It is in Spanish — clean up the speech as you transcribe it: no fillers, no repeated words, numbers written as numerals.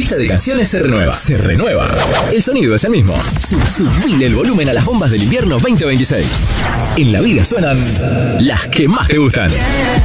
lista de canciones se renueva. Se renueva. El sonido es el mismo. Subile el volumen a las bombas del invierno 2026. En la vida suenan las que más te gustan.